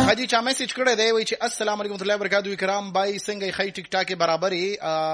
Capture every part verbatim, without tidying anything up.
حاجی چا میسج کړی دی وایي چې السلام علیکم ورحمۃ اللہ وبرکاتہ کرام بای څنګه خی ټیک ټاک برابرې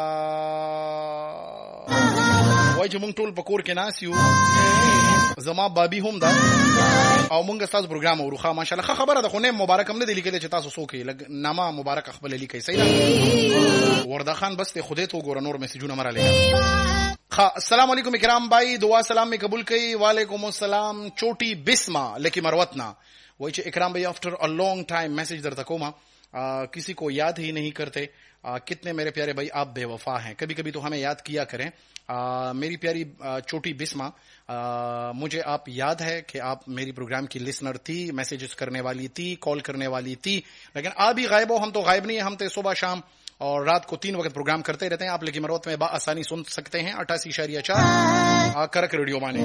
وایي چې مونږ ټول په کور کې ناس یو زما بابي هم ده او مونږ تاسو پروګرام وروخه ماشاءالله خبره ده خو نه مبارک هم نه دی لیکل چې تاسو څوک یې لګ نامه مبارک خپل لیکي صحیح ده وردا خان بس ته خوده ته ګور نور میسجونه مراله السلام علیکم اکرام بھائی دعا سلام میں قبول کی وعلیکم السلام چھوٹی بسما لکی مروتنا وہی چھ اکرام بھائی آفٹر ا لانگ ٹائم میسج در تکوما کسی کو یاد ہی نہیں کرتے آ, کتنے میرے پیارے بھائی آپ بے وفا ہیں کبھی کبھی تو ہمیں یاد کیا کریں آ, میری پیاری چھوٹی بسما آ, مجھے آپ یاد ہے کہ آپ میری پروگرام کی لسنر تھی میسیجز کرنے والی تھی کال کرنے والی تھی لیکن آپ بھی غائب ہو ہم تو غائب نہیں ہیں ہم تو صبح شام اور رات کو تین وقت پروگرام کرتے رہتے ہیں آپ لیکن مروت میں بآسانی سن سکتے ہیں اٹھاسی اشاریہ چار کرک ریڈیو مانے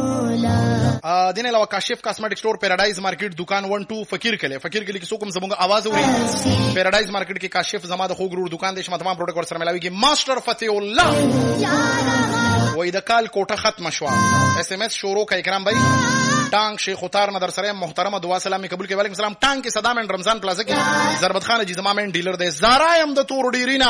دین علاوہ کاشف کاسمیٹک اسٹور پیراڈائز مارکیٹ دکان ون ٹو فقیر کے لیے فقیر کے لیے کسو کم زبونگا آواز ہو رہی ہے پیراڈائز مارکیٹ کے کاشف زماد خوگ رور دکان دیش تمام پروڈکٹ اور سر ملاوی کی ماسٹر فتح اللہ وہی دکال کوٹا ختم شوا ایس ایم ایس شورو کا اکرام بھائی ٹانگ شیخ اتار ندر سرے محترمہ دعا سلام قبول کے وعلیکم السلام ٹانگ کے صدا میں رمضان پلازا کی ضربت خان جی زما میں ڈیلر دے زارا ام د تور ډیرینا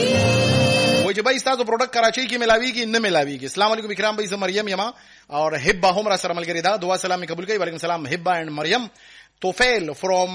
وای چې بھائی تاسو پروډکټ کراچۍ کې ملاویږي نه ملاویږي السلام علیکم اکرام بھائی زه مریم یما اور هبه هم را سره ملګری دا دعا سلام قبول کوي وعلیکم السلام هبه اینڈ مریم توفیل فرام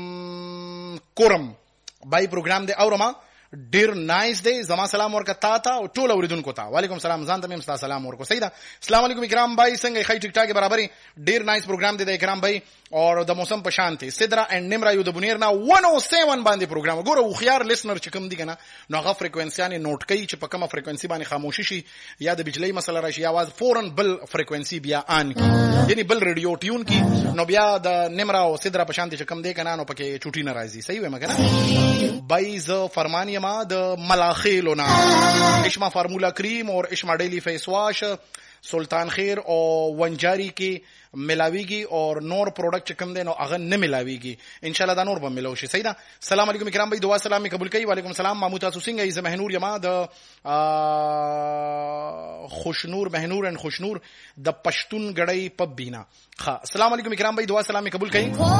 کورم بھائی پروگرام دے اورما ډیر نایس دی زما سلام ورکا تا تا او ټول اوریدونکو ته وعلیکم السلام ځان ته مې ستا سلام ورکو سیدا السلام علیکم اکرام بھائی څنګه خی ټیک ټاک برابرې ډیر نایس پروگرام دی د اکرام بھائی اور د موسم په شان ته سدرا اینڈ نمرا یو د بنیر نا one oh seven باندې پروگرام ګوره خو خيار لسنر چې کوم دی کنه نو هغه فریکوئنسي نوٹ کوي چې په کومه فریکوئنسي باندې خاموشي شي یا د بجلی مسله راشي आवाज فورن بل فریکوئنسي بیا آن کی یعنی بل ریډیو ټیون کی نو بیا د نمرا او سدرا په شان ته چې کوم دی کنه نو پکې چوټي ناراضي صحیح وای مګر بھائی ز فرمانیه ما د ملاخیلونا اشما فارمولا کریم اور اشما ڈیلی فیس واش سلطان خیر اور ونجاری کی ملاویگی اور نور پروڈکٹ چکم دے نو اغن نہ ملاویگی انشاءاللہ دا نور بم ملوشی سیدا السلام علیکم اکرام بھائی دعا سلام قبول کئی وعلیکم السلام محمود سنگ از مہنور یما د خوشنور مہنور اینڈ خوشنور د پشتون گڑی پب بینا السلام علیکم اکرام بھائی دعا سلام قبول کئی